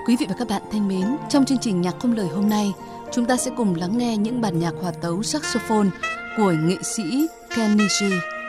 Quý vị và các bạn thân mến, trong chương trình Nhạc không lời hôm nay, chúng ta sẽ cùng lắng nghe những bản nhạc hòa tấu saxophone của nghệ sĩ Kenny G.